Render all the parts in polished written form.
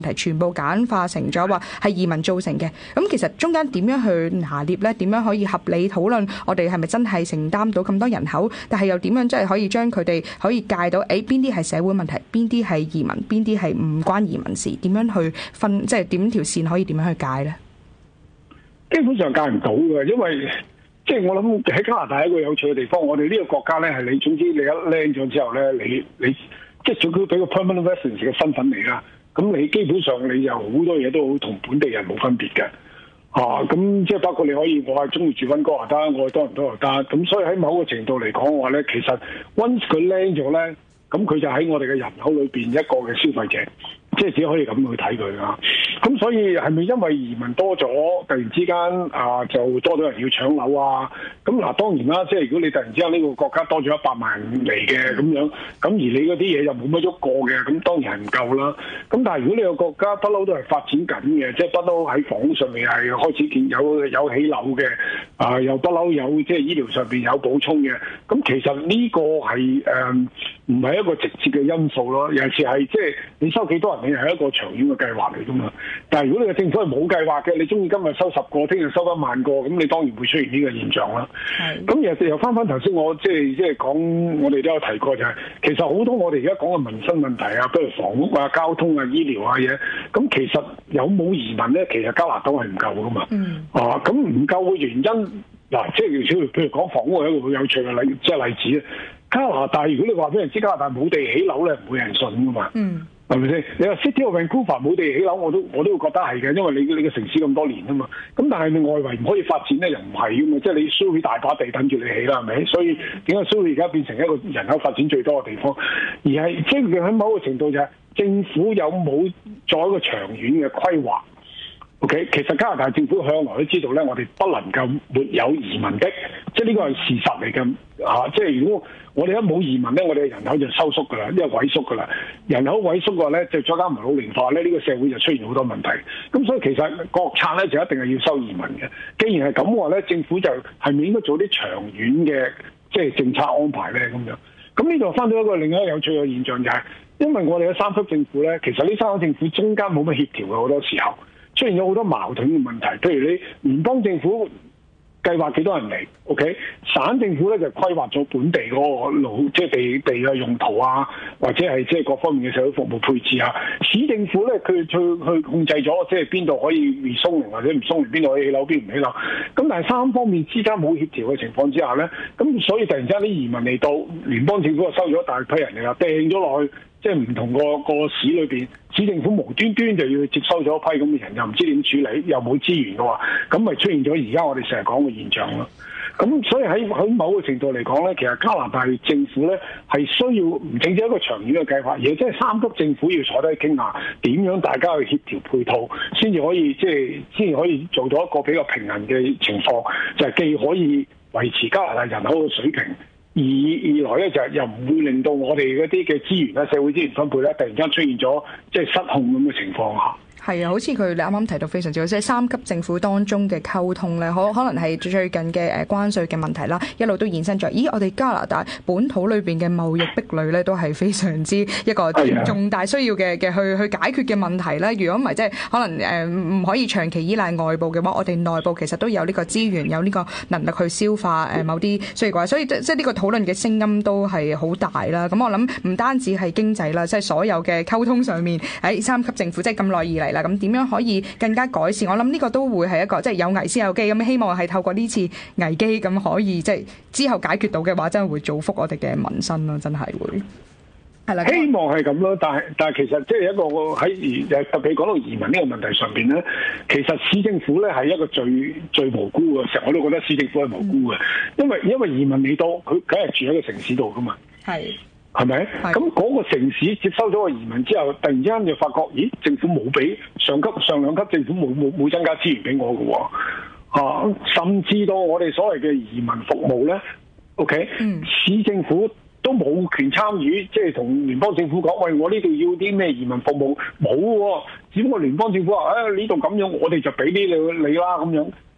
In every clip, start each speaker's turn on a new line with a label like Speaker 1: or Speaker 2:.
Speaker 1: 題全部簡化成咗話係移民造成嘅，咁其實中間點樣去拿捏呢？點樣可以合理討論我哋係咪真係承擔到咁多人口？但係又點樣真係可以將佢哋可以界到？邊啲係社會問題，邊啲係移民，邊啲係唔關移民事？點樣去分？即係點條線可以點樣去界呢？
Speaker 2: 基本上界唔到嘅，因為即係我諗喺加拿大一個有趣嘅地方，我哋呢個國家咧係你總之你一 land 咗之後咧，你即係總之俾個 permanent residence 嘅身份嚟啦。咁你基本上你有好多嘢都好同本地人冇分別嘅，咁即係包括你可以我係中意住溫哥華得，我係多倫多又得，咁所以喺某個程度嚟講嘅話咧，其實 once 佢 land 咗咧，咁佢就喺我哋嘅人口裏邊一個嘅消費者，即係只可以咁去睇佢啊。咁所以係咪因為移民多咗，突然之間就多咗人要搶樓啊？咁嗱當然啦，即係如果你突然之間呢個國家多咗100萬人嚟嘅咁樣，咁而你嗰啲嘢又冇乜喐過嘅，咁當然係唔夠啦。咁但係如果你個國家不嬲都係發展緊嘅，即係不嬲喺房屋上面係開始見有起樓嘅，又不嬲有即係醫療上邊有補充嘅，咁其實呢個係唔係一個直接嘅因素咯，尤其是係即係你收幾多人，你係一個長遠嘅計劃嚟噶嘛。但係如果你嘅政府係冇計劃嘅，你中意今日收10個，聽日收1萬個，咁你當然會出現呢個現象啦。咁又翻頭先，我即係講，我哋都有提過就係，其實好多我哋而家講嘅民生問題啊，譬如房屋啊、交通啊、醫療啊嘢，咁其實有冇移民咧？其實加拿大係唔夠噶嘛。咁唔夠嘅原因嗱，即係譬如講房屋係一個好有趣嘅例子。加拿大如果你話俾人知加拿大冇地起樓咧，唔會有人信噶嘛。係咪先？你話 City of Vancouver 冇地起樓，我都會覺得係嘅，因為你個城市咁多年啊嘛。咁但係你外圍唔可以發展咧，又唔係噶嘛。即係你 Surrey 大把地等住你起啦，係咪？所以點解 Surrey 而家變成一個人口發展最多嘅地方？而係即係喺某個程度就係政府有冇做一個長遠嘅規劃？OK， 其實加拿大政府向來都知道咧，我哋不能夠沒有移民的，即係呢個係事實嚟嘅。即係如果我哋一冇移民咧，我哋嘅人口就收縮㗎啦，因為萎縮㗎啦。人口萎縮嘅話咧，就再加埋老齡化咧，呢個社會就出現好多問題。咁所以其實國策咧就一定係要收移民嘅。既然係咁嘅話咧，政府就係咪應該做啲長遠嘅即係政策安排咧咁樣？咁呢度翻到一個另一個有趣嘅現象就係，因為我哋嘅3級政府咧，其實呢3級政府中間冇乜協調嘅，好多時候出現咗好多矛盾嘅問題。譬如你聯邦政府計劃幾多人嚟 ，OK？ 省政府咧就規劃咗本地嗰個即係地嘅用途啊，或者係即係各方面嘅社會服務配置啊。市政府咧佢去控制咗，即係邊度可以鬆或者唔鬆，邊度可以起樓，邊唔起樓。咁但係3方面之間冇協調嘅情況之下咧，咁所以突然之間啲移民嚟到，聯邦政府就收咗一大批人嚟啦，掟咗落去。即係唔同個市裏邊，市政府無端端就要接收咗一批咁嘅人，又唔知點處理，又冇資源嘅話，咁咪出現咗而家我哋成日講嘅現象咯。咁所以喺某個程度嚟講咧，其實加拿大政府咧係需要唔淨止一個長遠嘅計劃，而係即係3級政府要坐低傾下點樣大家去協調配套，先至可以先至可以做到一個比較平衡嘅情況，就係既可以維持加拿大人口嘅水平。二來咧就係又唔會令到我哋嗰啲嘅資源啦、社會資源分配咧，突然間出現咗即係失控咁嘅情況下。
Speaker 1: 係啊，好似佢你啱啱提到非常之好，即係3級政府當中嘅溝通咧，可能係最近嘅關稅嘅問題啦，一路都延伸咗。咦，我哋加拿大本土裏邊嘅貿易壁壘咧，都係非常之一個重大需要嘅去解決嘅問題咧。如果唔係，即係可能唔可以長期依賴外部嘅話，我哋內部其實都有呢個資源，有呢個能力去消化某啲需要嘅話，所以即係呢個討論嘅聲音都係好大啦。咁我諗唔單止係經濟啦，即係所有嘅溝通上面喺3級政府即係咁耐以嚟啦，咁點樣可以更加改善？我諗呢個都會係一個即係有危先有機咁，希望係透過呢次危機咁可以即係之後解決到嘅話，真係會造福我哋嘅民生咯，真係會係啦。
Speaker 2: 希望係咁咯，但係其實即係一個喺特別講到移民呢個問題上邊咧，其實市政府咧係一個最無辜嘅，成日我都覺得市政府係無辜嘅，因為移民嚟到佢梗係住喺個城市度噶嘛。係咪？咁嗰個城市接收咗個移民之後，突然之間就發覺，咦？政府冇俾上兩級政府冇增加資源俾我嘅喎，甚至到我哋所謂嘅移民服務咧 ，OK，市政府都冇權參與，即係同聯邦政府講，喂，我呢度要啲咩移民服務冇喎，只不過聯邦政府話，呢度咁樣，我哋就俾啲你啦咁樣。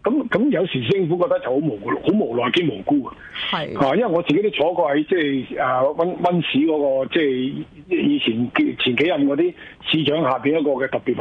Speaker 2: 咁有時政府覺得就好無奈兼無辜啊。
Speaker 1: 係
Speaker 2: 因為我自己都坐過喺即係溫市嗰個即係以前幾任嗰啲市長下邊一個嘅特別